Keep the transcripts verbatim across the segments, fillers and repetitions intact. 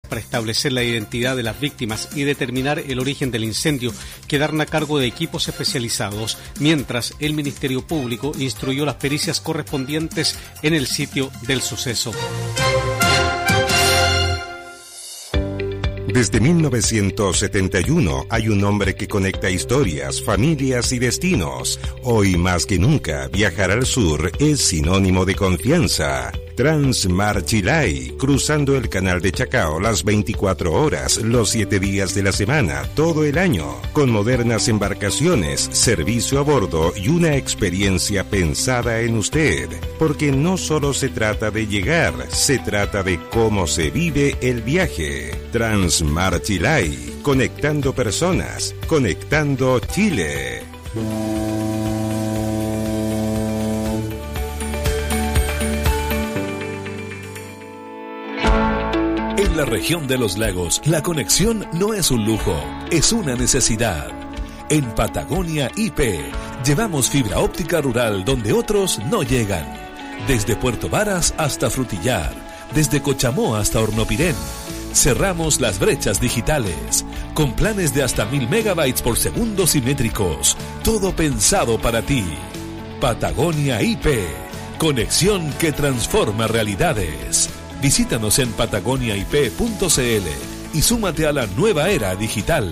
para establecer la identidad de las víctimas y determinar el origen del incendio quedaron a cargo de equipos especializados, mientras el Ministerio Público instruyó las pericias correspondientes en el sitio del suceso. Desde mil novecientos setenta y uno hay un hombre que conecta historias, familias y destinos. Hoy más que nunca, viajar al sur es sinónimo de confianza. Transmarchilay, cruzando el canal de Chacao las veinticuatro horas, los siete días de la semana, todo el año, con modernas embarcaciones, servicio a bordo y una experiencia pensada en usted. Porque no solo se trata de llegar, se trata de cómo se vive el viaje. Transmarchilay, conectando personas, conectando Chile. En la región de los lagos, la conexión no es un lujo, es una necesidad. En Patagonia I P, llevamos fibra óptica rural donde otros no llegan. Desde Puerto Varas hasta Frutillar, desde Cochamó hasta Hornopirén. Cerramos las brechas digitales, con planes de hasta mil megabytes por segundo simétricos. Todo pensado para ti. Patagonia I P, conexión que transforma realidades. Visítanos en patagonia i p punto c l y súmate a la nueva era digital.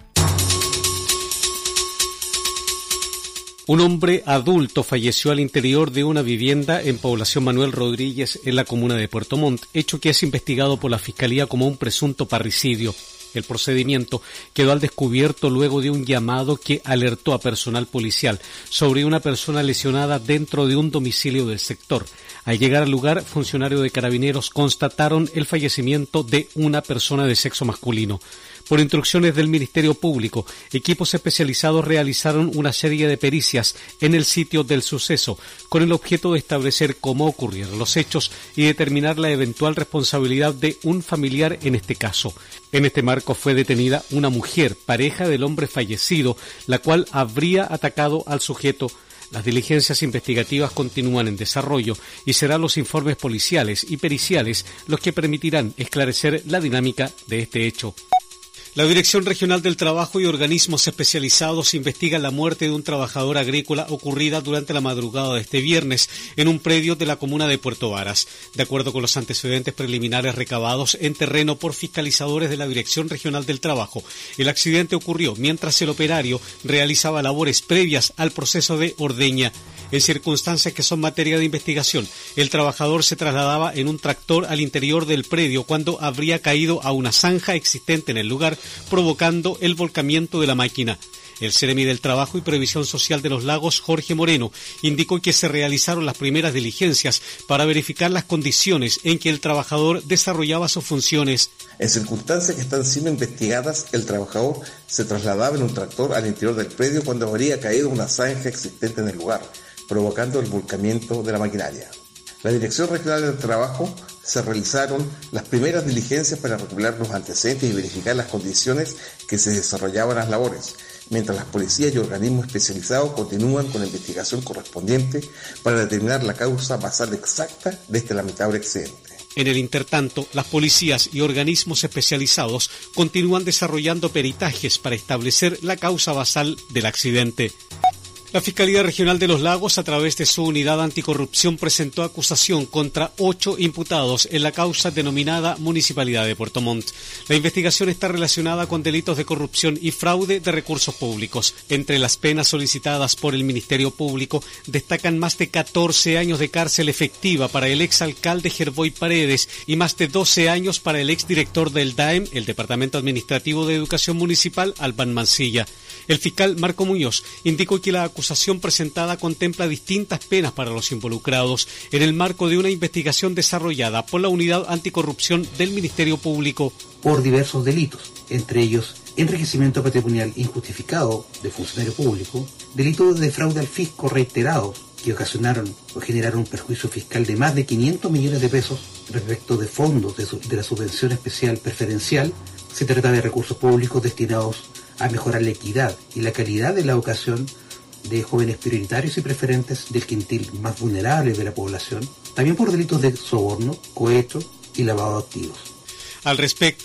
Un hombre adulto falleció al interior de una vivienda en población Manuel Rodríguez, en la comuna de Puerto Montt, hecho que es investigado por la Fiscalía como un presunto parricidio. El procedimiento quedó al descubierto luego de un llamado que alertó a personal policial sobre una persona lesionada dentro de un domicilio del sector. Al llegar al lugar, funcionarios de Carabineros constataron el fallecimiento de una persona de sexo masculino. Por instrucciones del Ministerio Público, equipos especializados realizaron una serie de pericias en el sitio del suceso, con el objeto de establecer cómo ocurrieron los hechos y determinar la eventual responsabilidad de un familiar en este caso. En este marco fue detenida una mujer, pareja del hombre fallecido, la cual habría atacado al sujeto. Las diligencias investigativas continúan en desarrollo y serán los informes policiales y periciales los que permitirán esclarecer la dinámica de este hecho. La Dirección Regional del Trabajo y organismos especializados investigan la muerte de un trabajador agrícola ocurrida durante la madrugada de este viernes en un predio de la comuna de Puerto Varas. De acuerdo con los antecedentes preliminares recabados en terreno por fiscalizadores de la Dirección Regional del Trabajo, el accidente ocurrió mientras el operario realizaba labores previas al proceso de ordeña. En circunstancias que son materia de investigación, el trabajador se trasladaba en un tractor al interior del predio cuando habría caído a una zanja existente en el lugar, provocando el volcamiento de la máquina. El Seremi del Trabajo y Previsión Social de los Lagos, Jorge Moreno, indicó que se realizaron las primeras diligencias para verificar las condiciones en que el trabajador desarrollaba sus funciones. En circunstancias que están siendo investigadas, el trabajador se trasladaba en un tractor al interior del predio cuando habría caído una zanja existente en el lugar, provocando el volcamiento de la maquinaria. La Dirección Regional del Trabajo se realizaron las primeras diligencias para recopilar los antecedentes y verificar las condiciones que se desarrollaban las labores, mientras las policías y organismos especializados continúan con la investigación correspondiente para determinar la causa basal exacta de este lamentable accidente. En el intertanto, las policías y organismos especializados continúan desarrollando peritajes para establecer la causa basal del accidente. La Fiscalía Regional de los Lagos, a través de su unidad anticorrupción, presentó acusación contra ocho imputados en la causa denominada Municipalidad de Puerto Montt. La investigación está relacionada con delitos de corrupción y fraude de recursos públicos. Entre las penas solicitadas por el Ministerio Público destacan más de catorce años de cárcel efectiva para el exalcalde Gerboy Paredes y más de doce años para el exdirector del D A E M, el Departamento Administrativo de Educación Municipal, Albán Mancilla. El fiscal Marco Muñoz indicó que la acusación presentada contempla distintas penas para los involucrados en el marco de una investigación desarrollada por la Unidad Anticorrupción del Ministerio Público. Por diversos delitos, entre ellos enriquecimiento patrimonial injustificado de funcionario público, delitos de fraude al fisco reiterados que ocasionaron o generaron un perjuicio fiscal de más de quinientos millones de pesos respecto de fondos de, su, de la subvención especial preferencial. Se trata de recursos públicos destinados a mejorar la equidad y la calidad de la educación de jóvenes prioritarios y preferentes del quintil más vulnerable de la población, también por delitos de soborno, cohecho y lavado de activos. Al respecto,